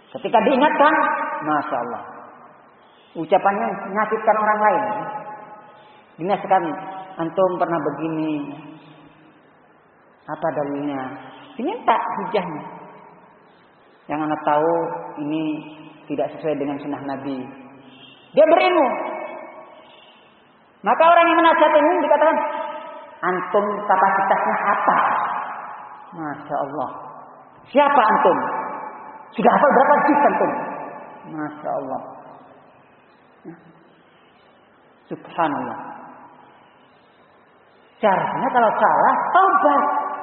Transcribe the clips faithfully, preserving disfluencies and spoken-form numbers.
Ketika diingatkan, Masya Allah. Ucapannya menyakitkan orang lain. Dinasihatkan, antum pernah begini. Apa dalilnya? Diminta hujahnya. Yang anak tahu ini tidak sesuai dengan sunnah Nabi. Dia berilmu. Maka orang yang menasihat ini dikatakan, antum kapasitasnya apa? Masya Allah. Siapa antum? Sudah hafal berapa juz antum? Masya Allah. Subhanallah. Caranya kalau salah, taubat.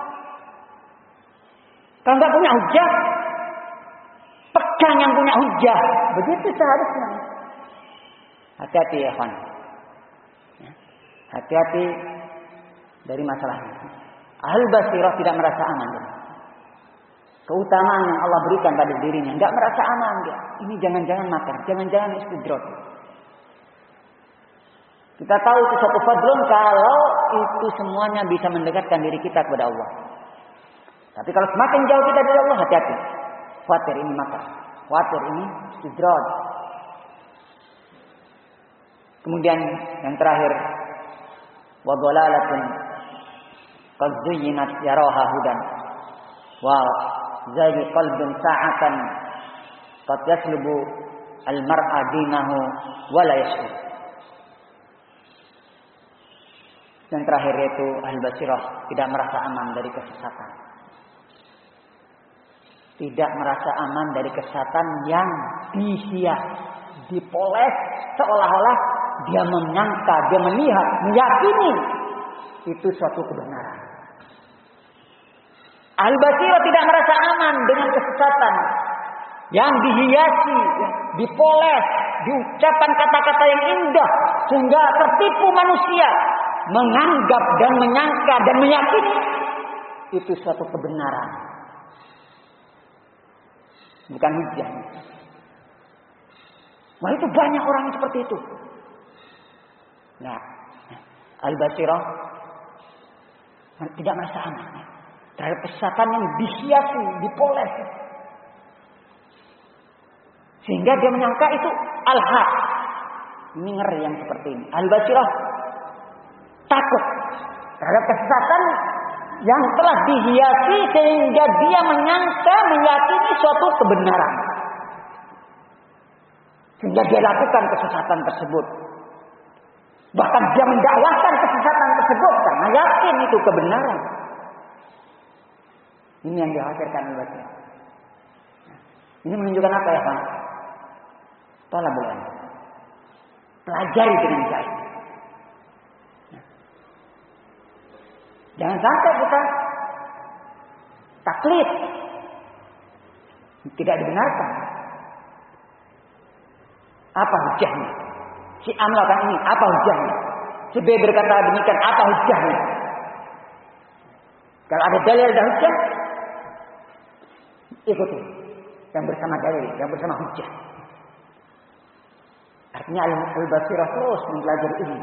Kalau nggak punya hujah, pegang yang punya hujah. Begitu seharusnya. Hati-hati ya kawan. Hati-hati dari masalah ini. Ahlul basirah tidak merasa aman. Keutamaan yang Allah berikan pada dirinya, nggak merasa aman dia. Ini jangan-jangan makar, jangan-jangan istidroj. Kita tahu itu suatu fadlun kalau itu semuanya bisa mendekatkan diri kita kepada Allah. Tapi kalau semakin jauh kita dari Allah, hati-hati. Khawatir ini makar, khawatir ini istidroj. Kemudian yang terakhir, wa dhalalatun qad zuyyinat yaraha hudan wa zayyi qalbin sa'atan qad yaslubu al-mar'a dinahu wa la yashkur. Yang terakhir yaitu ahli basirah tidak merasa aman dari kesesatan. Tidak merasa aman dari kesesatan yang dihias, dipoles seolah-olah dia menyangka, dia melihat, meyakini itu suatu kebenaran. Ahli basirah tidak merasa aman dengan kesesatan yang dihiasi, dipoles, diucapkan kata-kata yang indah sehingga tertipu manusia menganggap dan menyangka dan meyakini itu suatu kebenaran. Bukan hujah. Wah, itu banyak orang seperti itu. Nah, al-basirah tidak merasa aman terhadap kesesatan yang dihiasi, dipoles, sehingga dia menyangka itu al-haq. Ini ngeri yang seperti ini. Al-basirah takut terhadap kesesatan yang telah dihiasi sehingga dia menyangka, meyakini suatu kebenaran, sehingga dia lakukan kesesatan tersebut. Bahkan dia mendakwahkan kesesatan tersebut karena yakin itu kebenaran. Ini yang dikhawatirkan oleh Allah. Ini menunjukkan apa ya Pak? Talabul ilm. Pelajari dengan baik. Jangan sampai kita taklid. Tidak dibenarkan. Apa hujahnya? Si A melakukan ini, apa hujahnya? Si B berkata demikian, apa hujahnya? Kalau ada dalil dan hujah, ikuti. Yang bersama dalil, yang bersama hujah. Artinya al-basirah terus mempelajari ini.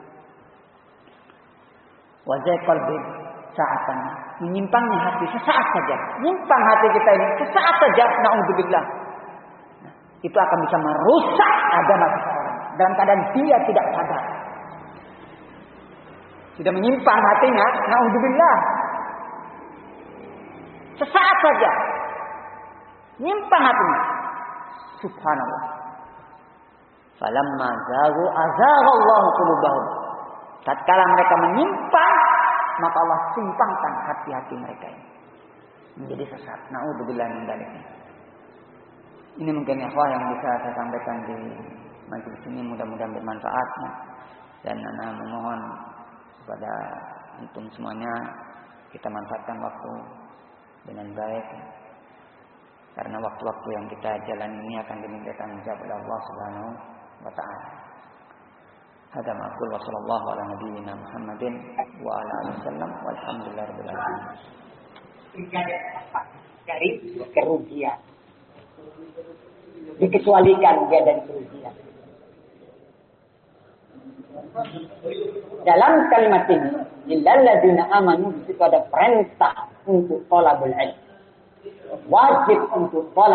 Wajah qalbi sa'atan, menyimpangnya hati sesaat saja. Menyimpang hati kita ini sesaat saja, na'udzubillah. Nah, itu akan bisa merusak agama seseorang dalam keadaan dia tidak sadar. Sudah menyimpang hatinya, na'udzubillah. Sesaat saja. Menyimpang hatinya. Subhanallah. Falamma zaghu azaghallahu qulubahum. Tatkala mereka menyimpang, maka Allah simpangkan hati-hati mereka ini menjadi sesat. Na'udzubillah min dzalik. Ini mungkin ikhwah yang bisa saya sampaikan di majelis ini, mudah-mudahan bermanfaat. Dan ana memohon kepada antum semuanya kita manfaatkan waktu dengan baik. Karena waktu-waktu yang kita jalani ini akan dimintakan jawab oleh Allah Subhanahu wa taala. Hada ma aqul wa sallallahu ala nabiyyina Muhammadin wa ala alihi wasallam walhamdulillahirabbil alamin. Dari kerugian. Dikecualikan dia dari kerugian. Dalam kalimat ini, illal ladzina amanu, itu ada perintah untuk thalabul ilm. Wajib untuk thalab